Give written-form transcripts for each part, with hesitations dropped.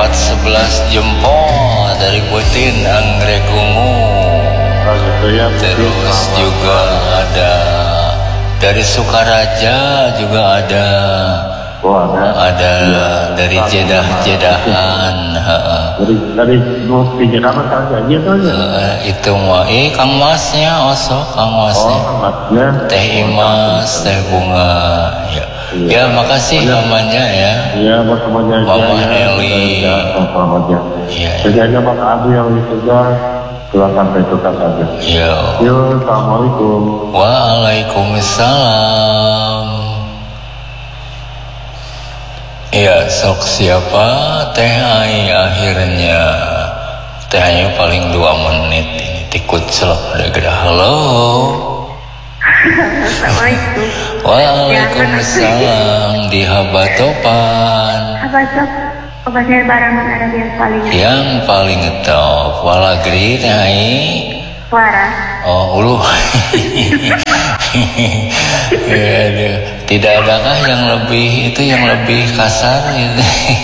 11 jempol dari Putin anggrek ungu. Terus juga ada dari Sukaraja juga ada. Ada dari Jedahan. Dari Jeddah saja itu mah Kang Masnya Kang Masnya. Teh Imas, teh bunga. Ya makasih mamanya ya. Iya buat semuanya. Mama Nelly. Iya. Kerjanya Pak Abi yang juga silakan tentukan saja. Iya. Yuk, assalamualaikum. Waalaikumsalam. Iya, sok siapa? Teh Ai akhirnya. Teh Ai paling 2 menit ini tikut selap udah gede. Halo. Assalamualaikum. Waalaikumsalam. Di Habatopan. Habatop, obatnya barang Arab yang paling top. Walagri Teh Ai. Waras. Oh, ulu. Tidak adakah yang lebih kasar gitu?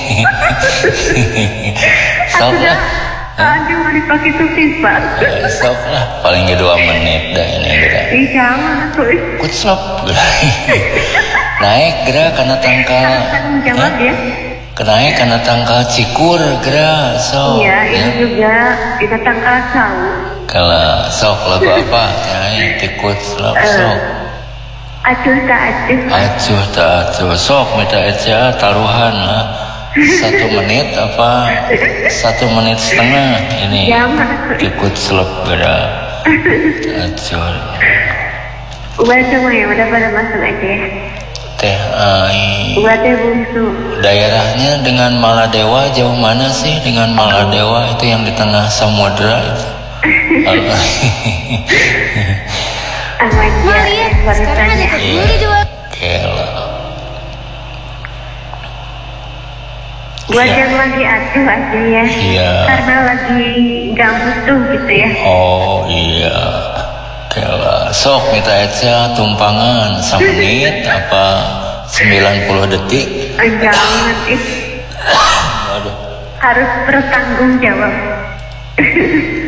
Sok lah. Aduh, mau dipakai tulis Pak. Sok lah, paling 2 menit dah ini gerak. Jangan tulis. Kutslop. Naik gerak karena tangkal. Jawab ya. Naik karena tangkal Cikur gerak. Sok. Iya, ini juga kita tangkal tahu. Kalau sok lagu apa? Naik tikut slop sok. Acuh tak acuh. Sok minta aja taruhan lah. 1 menit apa 1 menit setengah ini ikut selep gerak acuh. Udah semua ya, udah pada masuk aja ya. Teh Ai. Udah teh bungsu. Daerahnya dengan Maladewa jauh mana sih? Dengan Maladewa itu yang di tengah samudra itu. Maria, sekarang ada kebuli juga. Kela. Buat yang lagi acuh aja ya. Iya. Karena lagi gak butuh gitu ya. Oh iya. Kela. Sok minta aja tumpangan 1 menit apa 90 detik. Jangan Aduh. harus bertanggung jawab.